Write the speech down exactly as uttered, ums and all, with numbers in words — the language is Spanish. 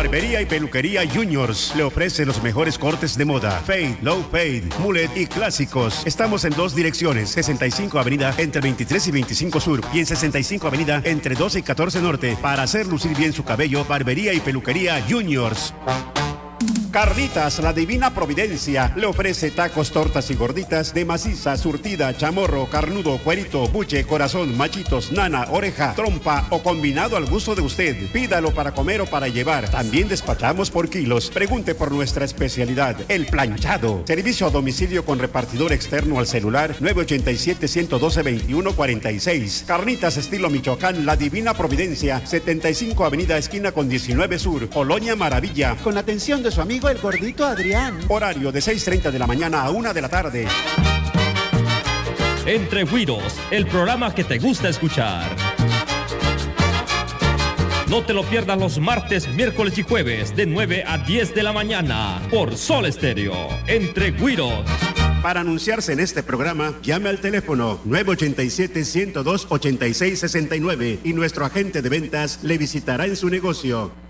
Barbería y peluquería Juniors le ofrece los mejores cortes de moda, fade, low fade, mullet y clásicos. Estamos en dos direcciones, sesenta y cinco Avenida entre veintitrés y veinticinco Sur y en sesenta y cinco Avenida entre doce y catorce Norte. Para hacer lucir bien su cabello, Barbería y peluquería Juniors. Carnitas La Divina Providencia le ofrece tacos, tortas y gorditas de maciza, surtida, chamorro, carnudo, cuerito, buche, corazón, machitos, nana, oreja, trompa o combinado al gusto de usted. Pídalo para comer o para llevar. También despachamos por kilos. Pregunte por nuestra especialidad, el planchado. Servicio a domicilio con repartidor externo al celular nueve ochenta y siete, ciento doce, veintiuno cuarenta y seis. Carnitas estilo Michoacán La Divina Providencia, setenta y cinco Avenida esquina con diecinueve Sur, Colonia Maravilla. Con la atención de su amigo el gordito Adrián. Horario de seis treinta de la mañana a una de la tarde. Entre Güiros, el programa que te gusta escuchar. No te lo pierdas los martes, miércoles y jueves de nueve a diez de la mañana por Sol Estéreo. Entre Güiros. Para anunciarse en este programa, llame al teléfono nueve ochenta y siete, ciento dos, ochenta y seis sesenta y nueve y nuestro agente de ventas le visitará en su negocio.